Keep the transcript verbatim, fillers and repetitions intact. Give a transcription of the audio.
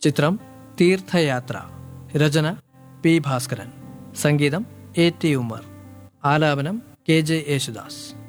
ചിത്രം തീർത്ഥയാത്ര. രചന പി ഭാസ്കരൻ. സംഗീതം A T Umar. ആലാപനം കെ ജെ യേശുദാസ്.